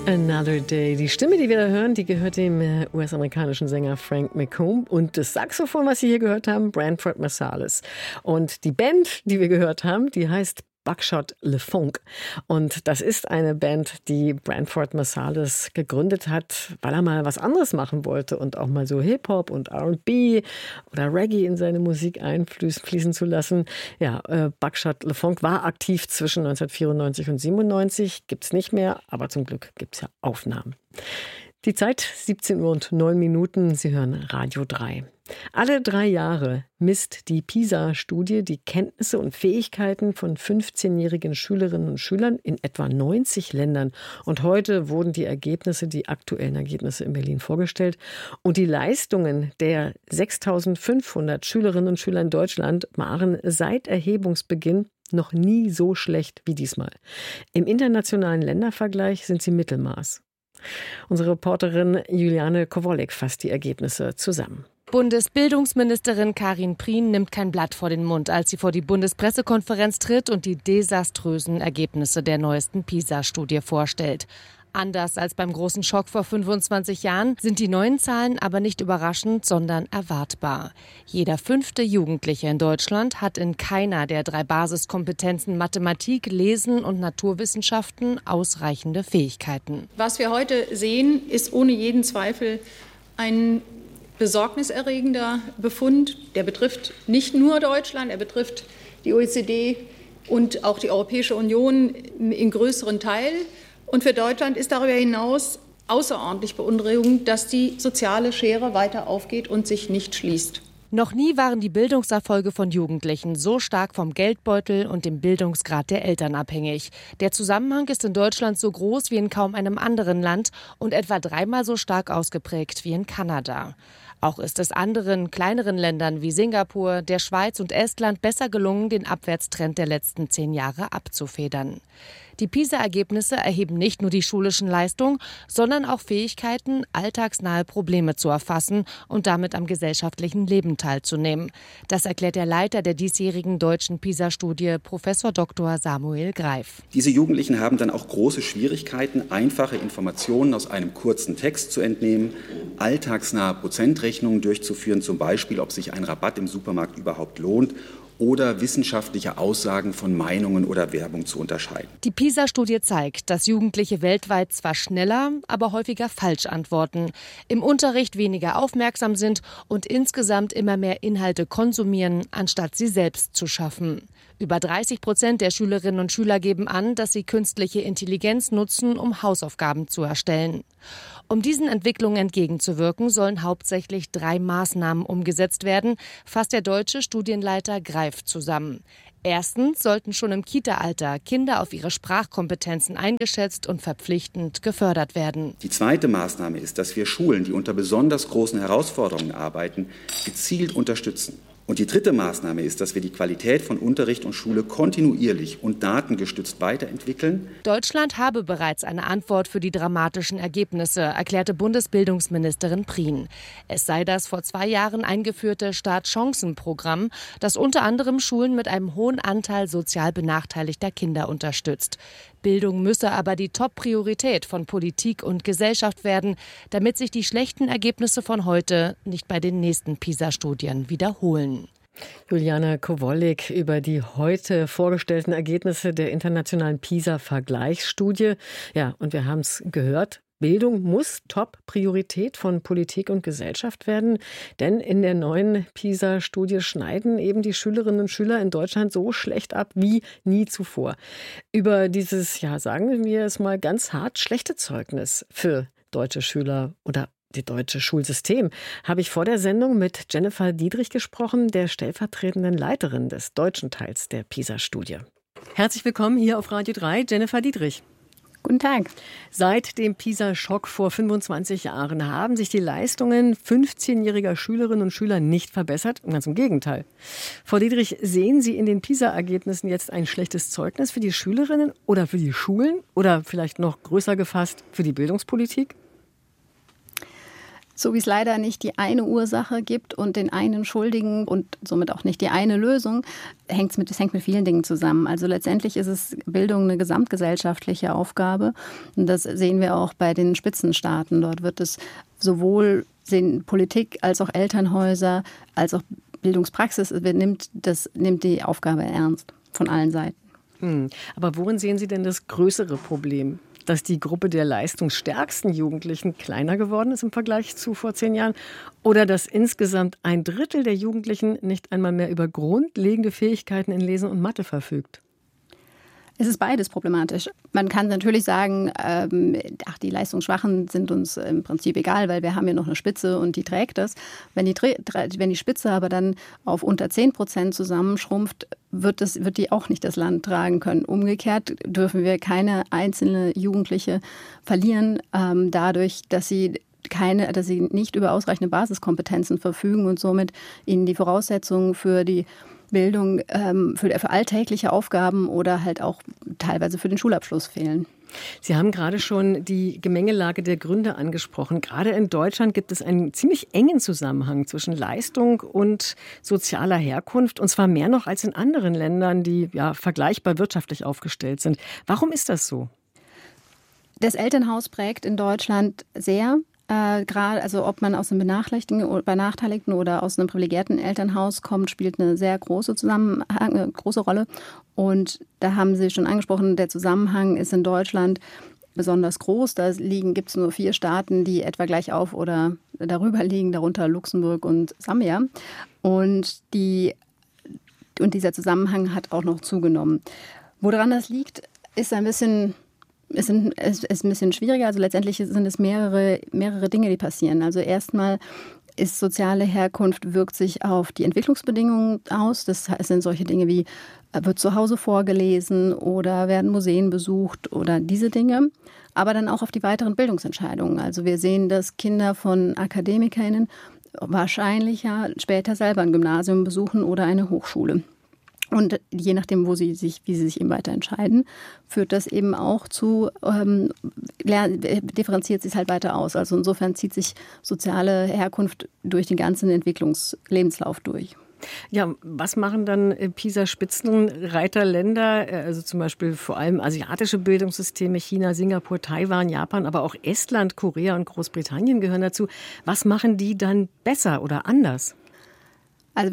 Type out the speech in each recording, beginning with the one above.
Another Day. Die Stimme, die wir da hören, die gehört dem US-amerikanischen Sänger Frank McComb. Und das Saxophon, was Sie hier gehört haben, Branford Marsalis. Und die Band, die wir gehört haben, die heißt Buckshot LeFonque. Und das ist eine Band, die Branford Marsalis gegründet hat, weil er mal was anderes machen wollte und auch mal so Hip-Hop und R&B oder Reggae in seine Musik einfließen zu lassen. Ja, Buckshot LeFonque war aktiv zwischen 1994 und 97, gibt's nicht mehr, aber zum Glück gibt's ja Aufnahmen. Die Zeit 17:09 Uhr. Sie hören Radio 3. Alle 3 Jahre misst die PISA-Studie die Kenntnisse und Fähigkeiten von 15-jährigen Schülerinnen und Schülern in etwa 90 Ländern. Und heute wurden die aktuellen Ergebnisse in Berlin vorgestellt. Und die Leistungen der 6.500 Schülerinnen und Schüler in Deutschland waren seit Erhebungsbeginn noch nie so schlecht wie diesmal. Im internationalen Ländervergleich sind sie Mittelmaß. Unsere Reporterin Juliane Kowolek fasst die Ergebnisse zusammen. Bundesbildungsministerin Karin Prien nimmt kein Blatt vor den Mund, als sie vor die Bundespressekonferenz tritt und die desaströsen Ergebnisse der neuesten PISA-Studie vorstellt. Anders als beim großen Schock vor 25 Jahren sind die neuen Zahlen aber nicht überraschend, sondern erwartbar. Jeder 5. Jugendliche in Deutschland hat in keiner der 3 Basiskompetenzen Mathematik, Lesen und Naturwissenschaften ausreichende Fähigkeiten. Was wir heute sehen, ist ohne jeden Zweifel ein besorgniserregender Befund. Der betrifft nicht nur Deutschland, er betrifft die OECD und auch die Europäische Union in größeren Teilen. Und für Deutschland ist darüber hinaus außerordentlich beunruhigend, dass die soziale Schere weiter aufgeht und sich nicht schließt. Noch nie waren die Bildungserfolge von Jugendlichen so stark vom Geldbeutel und dem Bildungsgrad der Eltern abhängig. Der Zusammenhang ist in Deutschland so groß wie in kaum einem anderen Land und etwa 3-mal so stark ausgeprägt wie in Kanada. Auch ist es anderen, kleineren Ländern wie Singapur, der Schweiz und Estland besser gelungen, den Abwärtstrend der letzten 10 Jahre abzufedern. Die PISA-Ergebnisse erheben nicht nur die schulischen Leistungen, sondern auch Fähigkeiten, alltagsnahe Probleme zu erfassen und damit am gesellschaftlichen Leben teilzunehmen. Das erklärt der Leiter der diesjährigen deutschen PISA-Studie, Professor Dr. Samuel Greif. Diese Jugendlichen haben dann auch große Schwierigkeiten, einfache Informationen aus einem kurzen Text zu entnehmen, alltagsnahe Prozentrechnungen durchzuführen, zum Beispiel, ob sich ein Rabatt im Supermarkt überhaupt lohnt, oder wissenschaftliche Aussagen von Meinungen oder Werbung zu unterscheiden. Die PISA-Studie zeigt, dass Jugendliche weltweit zwar schneller, aber häufiger falsch antworten, im Unterricht weniger aufmerksam sind und insgesamt immer mehr Inhalte konsumieren, anstatt sie selbst zu schaffen. Über 30% der Schülerinnen und Schüler geben an, dass sie künstliche Intelligenz nutzen, um Hausaufgaben zu erstellen. Um diesen Entwicklungen entgegenzuwirken, sollen hauptsächlich 3 Maßnahmen umgesetzt werden, fasst der deutsche Studienleiter Greif zusammen. Erstens sollten schon im Kita-Alter Kinder auf ihre Sprachkompetenzen eingeschätzt und verpflichtend gefördert werden. Die zweite Maßnahme ist, dass wir Schulen, die unter besonders großen Herausforderungen arbeiten, gezielt unterstützen. Und die dritte Maßnahme ist, dass wir die Qualität von Unterricht und Schule kontinuierlich und datengestützt weiterentwickeln. Deutschland habe bereits eine Antwort für die dramatischen Ergebnisse, erklärte Bundesbildungsministerin Prien. Es sei das vor 2 Jahren eingeführte Start-Chancen-Programm, das unter anderem Schulen mit einem hohen Anteil sozial benachteiligter Kinder unterstützt. Bildung müsse aber die Top-Priorität von Politik und Gesellschaft werden, damit sich die schlechten Ergebnisse von heute nicht bei den nächsten PISA-Studien wiederholen. Juliane Kowolek über die heute vorgestellten Ergebnisse der internationalen PISA-Vergleichsstudie. Ja, und wir haben es gehört. Bildung muss Top-Priorität von Politik und Gesellschaft werden, denn in der neuen PISA-Studie schneiden eben die Schülerinnen und Schüler in Deutschland so schlecht ab wie nie zuvor. Über dieses, ja, sagen wir es mal ganz hart, schlechte Zeugnis für deutsche Schüler oder die deutsche Schulsystem habe ich vor der Sendung mit Jennifer Dietrich gesprochen, der stellvertretenden Leiterin des deutschen Teils der PISA-Studie. Herzlich willkommen hier auf Radio 3, Jennifer Dietrich. Guten Tag. Seit dem PISA-Schock vor 25 Jahren haben sich die Leistungen 15-jähriger Schülerinnen und Schüler nicht verbessert. Ganz im Gegenteil. Frau Dietrich, sehen Sie in den PISA-Ergebnissen jetzt ein schlechtes Zeugnis für die Schülerinnen oder für die Schulen oder vielleicht noch größer gefasst für die Bildungspolitik? So wie es leider nicht die eine Ursache gibt und den einen Schuldigen und somit auch nicht die eine Lösung, hängt mit vielen Dingen zusammen. Also letztendlich ist es Bildung eine gesamtgesellschaftliche Aufgabe. Und das sehen wir auch bei den Spitzenstaaten. Dort wird es sowohl Politik als auch Elternhäuser, als auch Bildungspraxis nimmt die Aufgabe ernst von allen Seiten. Aber worin sehen Sie denn das größere Problem? Dass die Gruppe der leistungsstärksten Jugendlichen kleiner geworden ist im Vergleich zu vor 10 Jahren? Oder dass insgesamt 1/3 der Jugendlichen nicht einmal mehr über grundlegende Fähigkeiten in Lesen und Mathe verfügt? Es ist beides problematisch. Man kann natürlich sagen, die Leistungsschwachen sind uns im Prinzip egal, weil wir haben ja noch eine Spitze und die trägt das. Wenn die Spitze aber dann auf unter 10% zusammenschrumpft, wird die auch nicht das Land tragen können. Umgekehrt dürfen wir keine einzelne Jugendliche verlieren, dadurch, dass sie nicht über ausreichende Basiskompetenzen verfügen und somit ihnen die Voraussetzungen für die Bildung, für alltägliche Aufgaben oder halt auch teilweise für den Schulabschluss fehlen. Sie haben gerade schon die Gemengelage der Gründe angesprochen. Gerade in Deutschland gibt es einen ziemlich engen Zusammenhang zwischen Leistung und sozialer Herkunft, und zwar mehr noch als in anderen Ländern, die vergleichbar wirtschaftlich aufgestellt sind. Warum ist das so? Das Elternhaus prägt in Deutschland sehr. Gerade, also ob man aus einem benachteiligten oder aus einem privilegierten Elternhaus kommt, spielt eine sehr große Rolle. Und da haben Sie schon angesprochen, der Zusammenhang ist in Deutschland besonders groß. Da gibt es nur 4 Staaten, die etwa gleich auf oder darüber liegen, darunter Luxemburg und Sambia. Und dieser Zusammenhang hat auch noch zugenommen. Woran das liegt, ist ein bisschen schwieriger. Also letztendlich sind es mehrere Dinge, die passieren. Also erstmal ist soziale Herkunft, wirkt sich auf die Entwicklungsbedingungen aus. Das sind solche Dinge wie, wird zu Hause vorgelesen oder werden Museen besucht oder diese Dinge. Aber dann auch auf die weiteren Bildungsentscheidungen. Also wir sehen, dass Kinder von AkademikerInnen wahrscheinlich später selber ein Gymnasium besuchen oder eine Hochschule. Und je nachdem, wie sie sich eben weiter entscheiden, führt das eben auch zu, differenziert sich es halt weiter aus. Also insofern zieht sich soziale Herkunft durch den ganzen Entwicklungslebenslauf durch. Ja, was machen dann PISA-Spitzenreiterländer, also zum Beispiel vor allem asiatische Bildungssysteme, China, Singapur, Taiwan, Japan, aber auch Estland, Korea und Großbritannien gehören dazu. Was machen die dann besser oder anders? Also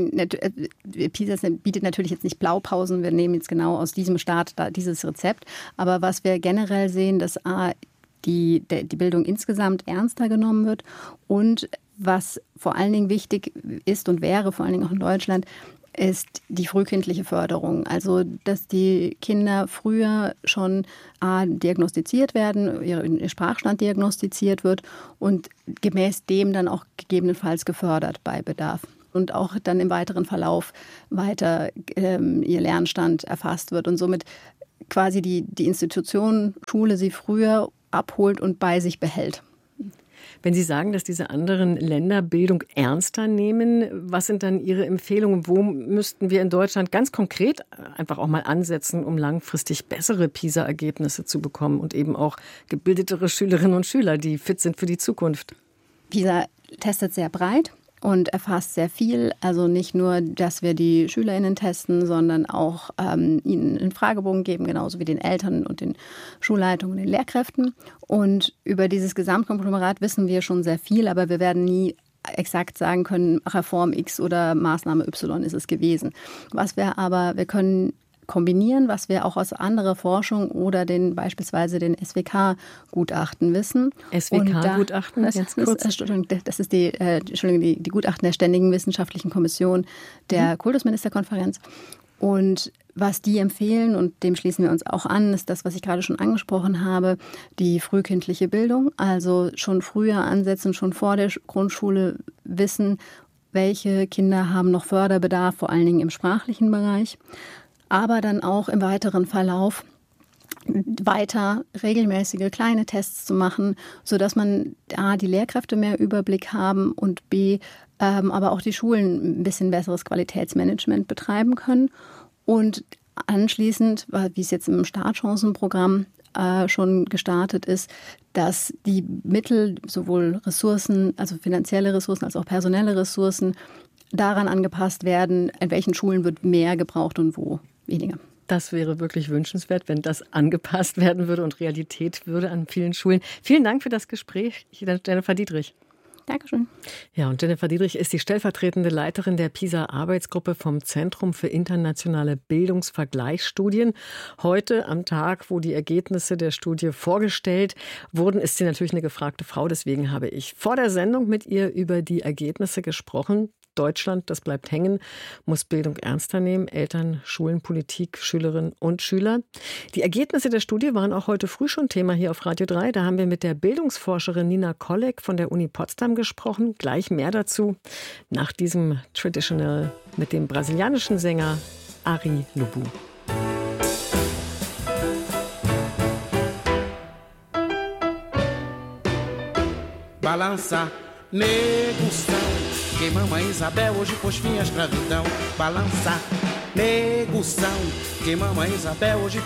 PISA bietet natürlich jetzt nicht Blaupausen, wir nehmen jetzt genau aus diesem Staat dieses Rezept. Aber was wir generell sehen, dass die Bildung insgesamt ernster genommen wird und was vor allen Dingen wichtig ist und wäre, vor allen Dingen auch in Deutschland, ist die frühkindliche Förderung. Also, dass die Kinder früher schon diagnostiziert werden, ihr Sprachstand diagnostiziert wird und gemäß dem dann auch gegebenenfalls gefördert bei Bedarf. Und auch dann im weiteren Verlauf weiter ihr Lernstand erfasst wird und somit quasi die Institution Schule sie früher abholt und bei sich behält. Wenn Sie sagen, dass diese anderen Länder Bildung ernster nehmen, was sind dann Ihre Empfehlungen? Wo müssten wir in Deutschland ganz konkret einfach auch mal ansetzen, um langfristig bessere PISA-Ergebnisse zu bekommen und eben auch gebildetere Schülerinnen und Schüler, die fit sind für die Zukunft? PISA testet sehr breit und erfasst sehr viel. Also nicht nur, dass wir die SchülerInnen testen, sondern auch ihnen einen Fragebogen geben, genauso wie den Eltern und den Schulleitungen und den Lehrkräften. Und über dieses Gesamtkonglomerat wissen wir schon sehr viel, aber wir werden nie exakt sagen können, Reform X oder Maßnahme Y ist es gewesen. Wir können kombinieren, was wir auch aus anderer Forschung oder beispielsweise den SWK-Gutachten wissen. SWK-Gutachten? Das ist die Gutachten der Ständigen Wissenschaftlichen Kommission der Kultusministerkonferenz. Und was die empfehlen, und dem schließen wir uns auch an, ist das, was ich gerade schon angesprochen habe, die frühkindliche Bildung. Also schon früher ansetzen, schon vor der Grundschule wissen, welche Kinder haben noch Förderbedarf, vor allen Dingen im sprachlichen Bereich. Aber dann auch im weiteren Verlauf weiter regelmäßige kleine Tests zu machen, sodass man A, die Lehrkräfte mehr Überblick haben und B, aber auch die Schulen ein bisschen besseres Qualitätsmanagement betreiben können. Und anschließend, wie es jetzt im Startchancenprogramm schon gestartet ist, dass die Mittel, sowohl Ressourcen, also finanzielle Ressourcen als auch personelle Ressourcen, daran angepasst werden, in welchen Schulen wird mehr gebraucht und wo weniger. Das wäre wirklich wünschenswert, wenn das angepasst werden würde und Realität würde an vielen Schulen. Vielen Dank für das Gespräch, Jennifer Dietrich. Dankeschön. Ja, und Jennifer Dietrich ist die stellvertretende Leiterin der PISA-Arbeitsgruppe vom Zentrum für internationale Bildungsvergleichsstudien. Heute, am Tag, wo die Ergebnisse der Studie vorgestellt wurden, ist sie natürlich eine gefragte Frau. Deswegen habe ich vor der Sendung mit ihr über die Ergebnisse gesprochen. Deutschland, das bleibt hängen, muss Bildung ernster nehmen. Eltern, Schulen, Politik, Schülerinnen und Schüler. Die Ergebnisse der Studie waren auch heute früh schon Thema hier auf Radio 3. Da haben wir mit der Bildungsforscherin Nina Kollek von der Uni Potsdam gesprochen. Gleich mehr dazu nach diesem Traditional mit dem brasilianischen Sänger Ari Lubu. Balança, negução, que mamãe Isabel hoje pôs fim à escravidão. Balança, negução, que mamãe Isabel hoje